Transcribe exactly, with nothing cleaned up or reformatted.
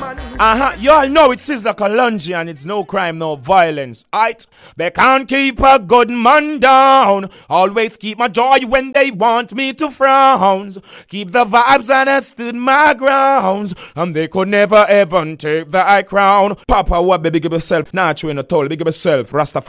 Uh-huh, you all know it's Sizzla Kalonji and it's no crime, no violence. Aight, they can't keep a good man down. Always keep my joy when they want me to frown. Keep the vibes and I stood my grounds. And they could never ever take the high crown. Papa, what baby, give yourself? Nah, you in a toll, big yourself. Rastafari.